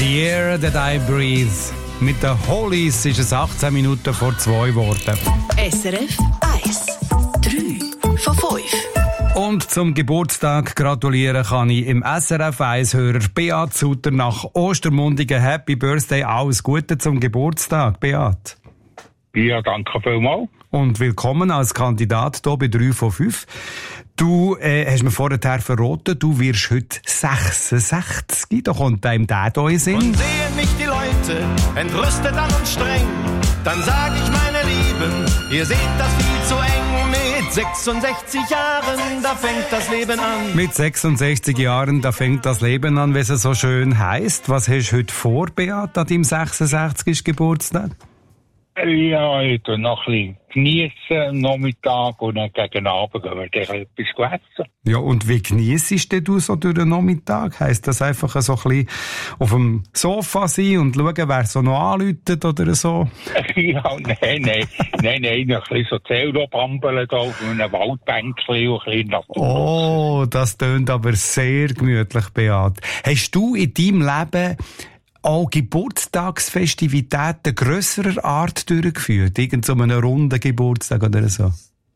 The Air That I Breathe. Mit den Hollies ist es 18 Minuten vor 2 geworden. SRF 1. 3 von 5. Und zum Geburtstag gratulieren kann ich im SRF 1-Hörer Beat Sutter nach Ostermundigen. Happy Birthday, alles Gute zum Geburtstag, Beat. Ja, danke vielmals. Und willkommen als Kandidat hier bei 3 von 5. Du hast mir vorher verraten, du wirst heute 66. Da kommt einem der hier in Sinn. Und sehen mich die Leute entrüstet an und streng, dann sag ich, meine Lieben, ihr seht das viel zu eng. Mit 66 Jahren, da fängt das Leben an. Mit 66 Jahren, da fängt das Leben an, wie es so schön heisst. Was hast du heute vor, Beat, an deinem 66. Geburtstag? Ja, ich tue noch ein bisschen geniessen am Nachmittag und dann gegen Abend gehen wir dann etwas essen. Ja, und wie geniessest du so durch den Nachmittag? Heisst das einfach so ein bisschen auf dem Sofa sein und schauen, wer so noch anläutet oder so? Ja, nein, noch ein bisschen so Zellobambeln da auf einem Waldbänkchen und ein bisschen Natur. Oh, das tönt aber sehr gemütlich, Beat. Hast du in deinem Leben auch Geburtstagsfestivitäten grösserer Art durchgeführt? Irgend so einen runden Geburtstag oder so?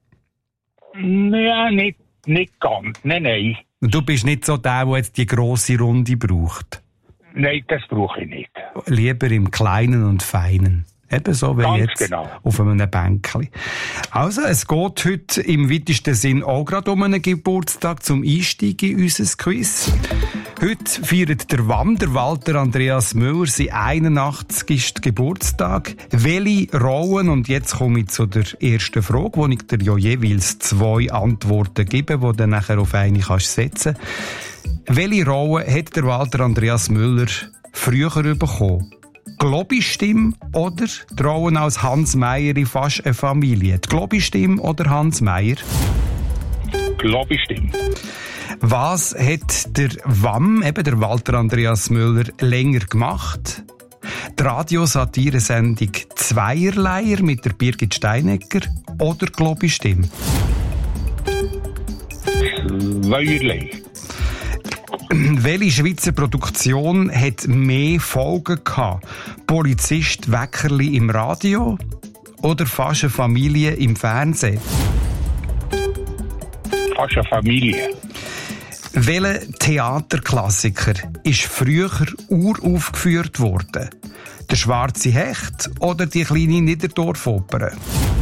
Ja, nicht ganz. Nein. Du bist nicht so der jetzt die grosse Runde braucht? Nein, das brauche ich nicht. Lieber im Kleinen und Feinen. Ebenso wie ganz jetzt genau. Auf einem Bänkchen. Also, es geht heute im weitesten Sinn auch gerade um einen Geburtstag zum Einstieg in unser Quiz. Heute feiert der WAM, der Walter Andreas Müller, sein 81. Geburtstag. Welche Rollen, und jetzt komme ich zu der ersten Frage, wo ich dir ja jeweils 2 Antworten gebe, die du nachher auf eine kannst setzen. Welche Rollen hat der Walter Andreas Müller früher bekommen? Globi-Stimme oder die Rollen als Hans Meyer in «Fast eine Familie»? Die Globi-Stimme oder Hans Meyer? Globi-Stimme. Was hat der WAM, eben der Walter Andreas Müller, länger gemacht? Die Radiosatire-Sendung «Zweierleier» mit der Birgit Steinecker oder Globi-Stimme? Zweierlei. Welche Schweizer Produktion hat mehr Folgen gehabt? Polizist Weckerli im Radio oder «Fast eine Familie» im Fernsehen? «Fast eine Familie». Welcher Theaterklassiker ist früher uraufgeführt worden? Der Schwarze Hecht oder die kleine Niederdorfoper?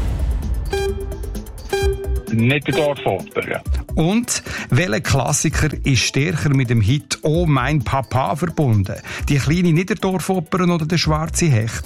Niederdorfoper. Und welcher Klassiker ist stärker mit dem Hit «Oh mein Papa» verbunden? Die kleine Niederdorfoper oder der Schwarze Hecht?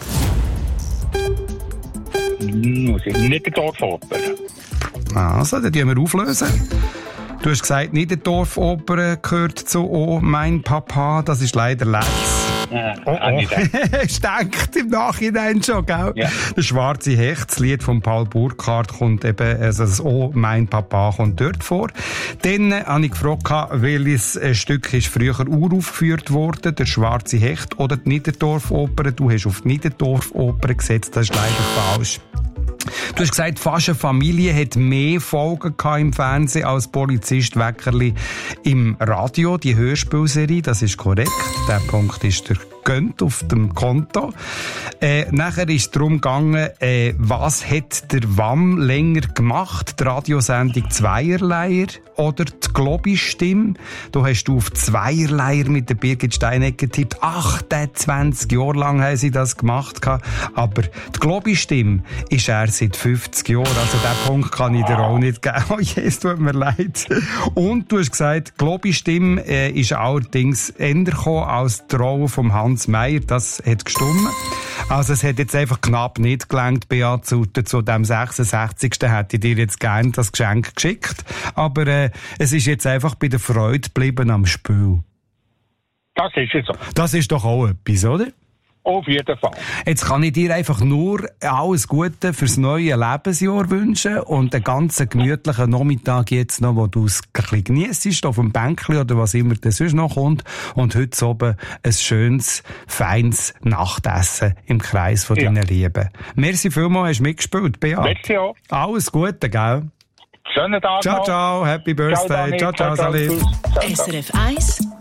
Niederdorfoper. Also, dann tun wir auflösen. Du hast gesagt, Niederdorfoper gehört zu «Oh mein Papa». Das ist leider Lex. Oh. Denkt im Nachhinein schon, gell? Ja. Der Schwarze Hecht, das Lied von Paul Burkhardt, kommt eben, also das «Oh mein Papa» kommt dort vor. Dann habe ich gefragt, welches Stück ist früher uraufgeführt worden, der Schwarze Hecht oder die Niederdorfoper. Du hast auf die Niederdorfoper gesetzt, das ist leider falsch. Du hast gesagt, «Fast eine Familie» hat mehr Folgen gehabt im Fernsehen als «Polizist Weckerli» im Radio, die Hörspielserie, das ist korrekt. Der Punkt ist der gönnt auf dem Konto. Nachher ist es darum gegangen, was hat der WAM länger gemacht? Die Radiosendung «Zweierleier» oder die Globi-Stimme? Da hast du auf «Zweierleier» mit der Birgit Steinecker getippt. 28 Jahre lang haben sie das gemacht. Aber die Globi-Stimme ist erst seit 50 Jahren. Also diesen Punkt kann ich dir auch nicht geben. Oh je, es tut mir leid. Und du hast gesagt, die Globi-Stimme ist allerdings eher gekommen als die Rolle vom Hans Meyer. Das hat gestimmt. Also es hat jetzt einfach knapp nicht gelangt, Beat Sutter. Zu dem 66. hätte ich dir jetzt gerne das Geschenk geschickt. Aber es ist jetzt einfach bei der Freude geblieben am Spiel. Das ist es so. Das ist doch auch etwas, oder? Auf jeden Fall. Jetzt kann ich dir einfach nur alles Gute fürs neue Lebensjahr wünschen und einen ganz gemütlichen Nachmittag jetzt noch, wo du es ein bisschen geniessest, auf dem Bänkchen oder was immer das sonst noch kommt. Und heute oben ein schönes, feines Nachtessen im Kreis von deinen Lieben. Merci vielmals, hast du mitgespielt, Beat. Merci auch. Alles Gute, gell? Schönen Tag ciao, noch. Ciao, Happy Birthday. Ciao, Salim. SRF 1